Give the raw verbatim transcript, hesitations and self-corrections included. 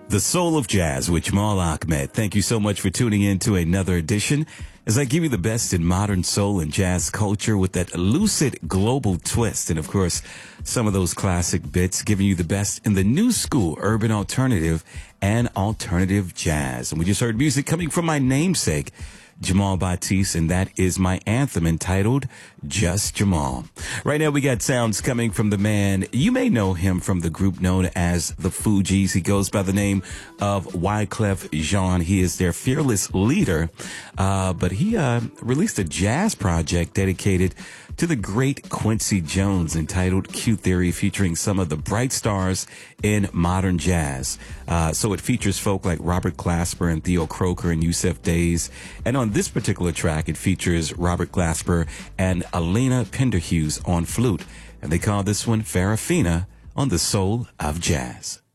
The Soul of Jazz with Jamal Ahmed. Thank you so much for tuning in to another edition as I give you the best in modern soul and jazz culture with that lucid global twist. And of course, some of those classic bits giving you the best in the new school, urban alternative and alternative jazz. And we just heard music coming from my namesake, Jamal Batiste, and that is my anthem entitled Just Jamal. Right now we got sounds coming from the man. You may know him from the group known as the Fugees. He goes by the name of Wyclef Jean. He is their fearless leader, uh, but he uh, released a jazz project dedicated to the great Quincy Jones entitled Q Theory, featuring some of the bright stars in modern jazz. Uh, so it features folk like Robert Glasper and Theo Croker and Yusef Days. And on this particular track, it features Robert Glasper and Elena Penderhughes on flute. And they call this one Farafina on the Soul of Jazz.